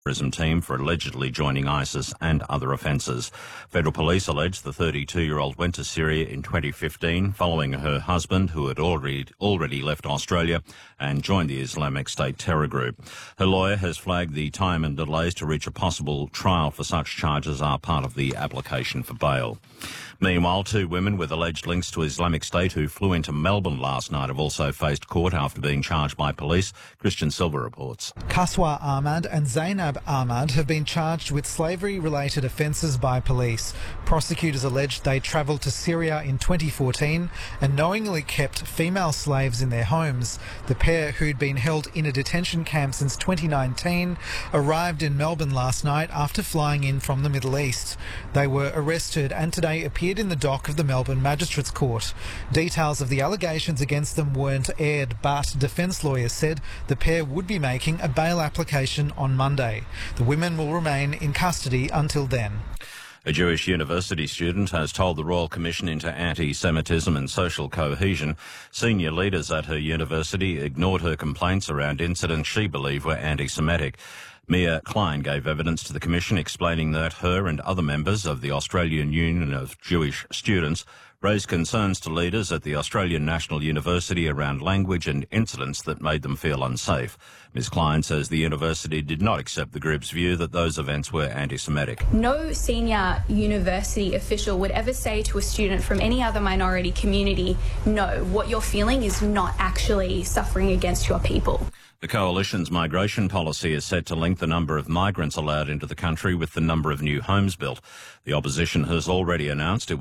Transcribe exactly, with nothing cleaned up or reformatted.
terrorism team for allegedly joining ISIS and other offences. Federal police allege the thirty-two-year-old went to Syria in twenty fifteen following her husband, who had already already left Australia and joined the Islamic State terror group. Her lawyer has flagged the time and delays to reach a possible trial for such charges are part of the application for bail. Meanwhile, two women with alleged links to Islamic State who flew into Melbourne last night have also faced court after being charged by police. Christian Silver reports. Kaswa Ahmad and Zainab Ahmad have been charged with slavery-related offences by police. Prosecutors alleged they travelled to Syria in twenty fourteen and knowingly kept female slaves in their homes. The pair, who'd been held in a detention camp since twenty nineteen, arrived in Melbourne last night after flying in from the Middle East. They were arrested and today appeared in the dock of the Melbourne Magistrates Court. Details of the allegations against them weren't aired, but defence lawyers said the pair would be making a bail application on Monday. The women will remain in custody until then. A Jewish university student has told the Royal Commission into Anti-Semitism and Social Cohesion senior leaders at her university ignored her complaints around incidents she believed were anti-Semitic. Mia Klein gave evidence to the Commission explaining that her and other members of the Australian Union of Jewish Students raised concerns to leaders at the Australian National University around language and incidents that made them feel unsafe. Miz Klein says the university did not accept the group's view that those events were anti-Semitic. No senior university official would ever say to a student from any other minority community, no, what you're feeling is not actually suffering against your people. The Coalition's migration policy is set to link the number of migrants allowed into the country with the number of new homes built. The opposition has already announced it